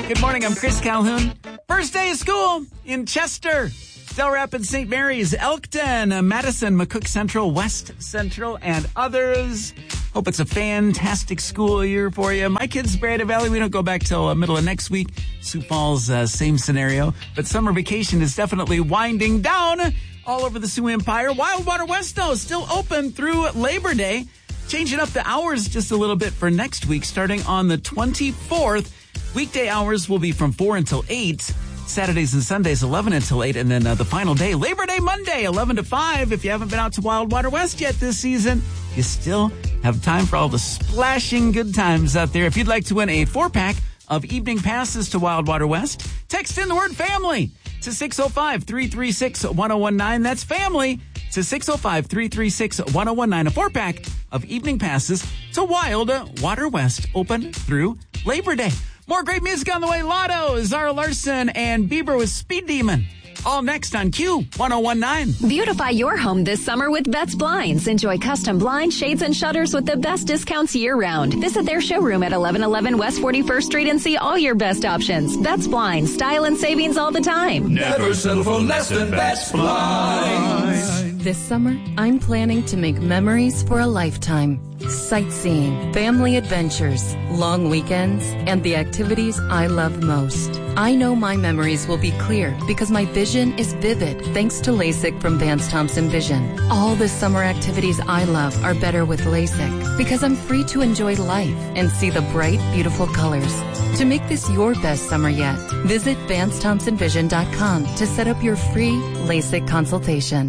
Good morning, I'm Chris Calhoun. First day of school in Chester, Del Rapids, St. Mary's, Elkton, Madison, McCook Central, West Central, and others. Hope it's a fantastic school year for you. My kids, Brandon Valley, we don't go back till middle of next week. Sioux Falls, same scenario. But summer vacation is definitely winding down all over the Sioux Empire. Wildwater West, though, still open through Labor Day. Changing up the hours just a little bit for next week, starting on the 24th. Weekday hours will be from 4 until 8. Saturdays and Sundays, 11 until 8. And then the final day, Labor Day Monday, 11 to 5. If you haven't been out to Wildwater West yet this season, you still have time for all the splashing good times out there. If you'd like to win a 4-pack of evening passes to Wildwater West, text in the word family to 605-336-1019. That's family to 605-336-1019. A 4-pack of evening passes to Wildwater West, open through Labor Day. More great music on the way. Lotto, Zara Larson, and Bieber with Speed Demon. All next on Q1019. Beautify your home this summer with Betts Blinds. Enjoy custom blinds, shades, and shutters with the best discounts year-round. Visit their showroom at 1111 West 41st Street and see all your best options. Betts Blinds, style and savings all the time. Never settle for less than Betts Blinds. This summer, I'm planning to make memories for a lifetime. Sightseeing, family adventures, long weekends, and the activities I love most. I know my memories will be clear because my vision is vivid thanks to LASIK from Vance Thompson Vision. All the summer activities I love are better with LASIK because I'm free to enjoy life and see the bright, beautiful colors. To make this your best summer yet, visit VanceThompsonVision.com to set up your free LASIK consultation.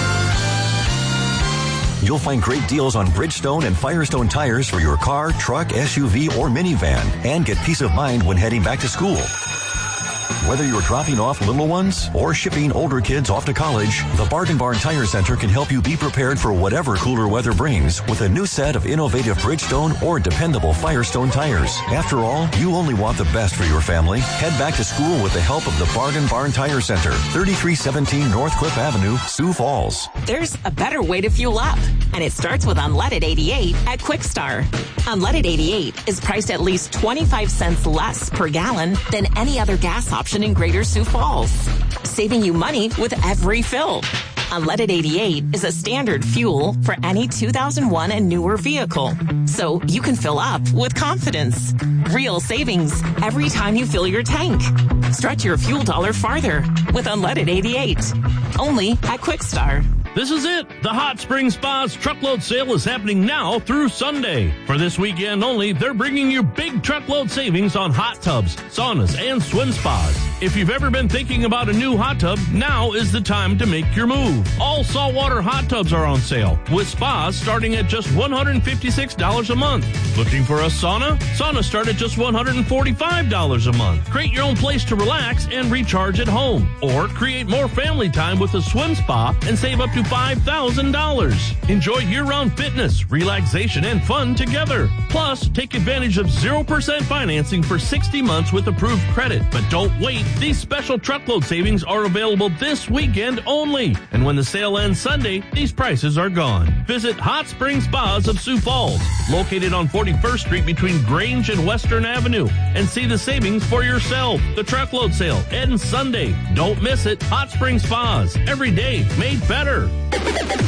You'll find great deals on Bridgestone and Firestone tires for your car, truck, SUV, or minivan, and get peace of mind when heading back to school. Whether you're dropping off little ones or shipping older kids off to college, the Bargain Barn Tire Center can help you be prepared for whatever cooler weather brings with a new set of innovative Bridgestone or dependable Firestone tires. After all, you only want the best for your family. Head back to school with the help of the Bargain Barn Tire Center, 3317 North Cliff Avenue, Sioux Falls. There's a better way to fuel up, and it starts with Unleaded 88 at Quickstar. Unleaded 88 is priced at least 25 cents less per gallon than any other gas option in Greater Sioux Falls, saving you money with every fill. Unleaded 88 is a standard fuel for any 2001 and newer vehicle, so you can fill up with confidence. Real savings every time you fill your tank. Stretch your fuel dollar farther with Unleaded 88. Only at Quickstar. This is it. The Hot Spring Spa's truckload sale is happening now through Sunday. For this weekend only, they're bringing you big truckload savings on hot tubs, saunas, and swim spas. If you've ever been thinking about a new hot tub, now is the time to make your move. All saltwater hot tubs are on sale, with spas starting at just $156 a month. Looking for a sauna? Saunas start at just $145 a month. Create your own place to relax and recharge at home. Or create more family time with a swim spa and save up to $5,000. Enjoy year-round fitness, relaxation, and fun together. Plus, take advantage of 0% financing for 60 months with approved credit. But don't wait. These special truckload savings are available this weekend only. And when the sale ends Sunday, these prices are gone. Visit Hot Spring Spas of Sioux Falls, located on 41st Street between Grange and Western Avenue, and see the savings for yourself. The truckload sale ends Sunday. Don't miss it. Hot Spring Spas, every day made better.